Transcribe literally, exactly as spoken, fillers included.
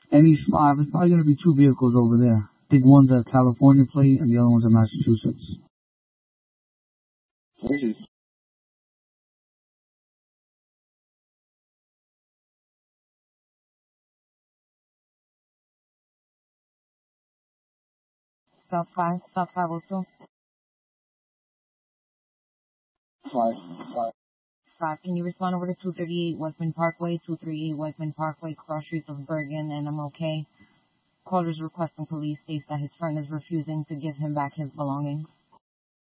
M E five, it's probably going to be two vehicles over there. I think one's a California plate and the other one's a Massachusetts. Thank you. South five, South five oh two. Five, five. Five, can you respond over to two thirty-eight Westman Parkway, two thirty-eight Westman Parkway, cross streets of Bergen and M L K. Caller's requesting police states that his friend is refusing to give him back his belongings.